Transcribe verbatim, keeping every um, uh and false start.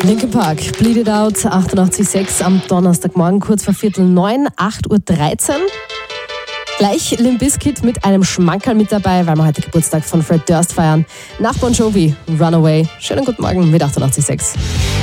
Linkin Park, Bleed It Out, achtundachtzig Komma sechs am Donnerstagmorgen, kurz vor Viertel neun, acht Uhr dreizehn. Gleich Limp Bizkit mit einem Schmankerl mit dabei, weil wir heute Geburtstag von Fred Durst feiern. Nach Bon Jovi, Runaway. Schönen guten Morgen mit achtundachtzig Komma sechs.